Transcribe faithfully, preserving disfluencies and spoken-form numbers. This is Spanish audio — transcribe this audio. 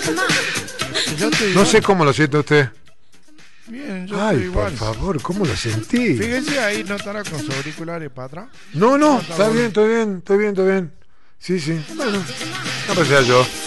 Yo estoy No igual. sé cómo lo siente usted. Bien, yo Ay, estoy igual. por favor, ¿cómo lo sentí? Fíjese ahí, no estará con sus auriculares para atrás. No, no, No, está está bien. bien, estoy bien, estoy bien, estoy bien. Sí, sí. Bueno, no pensé yo.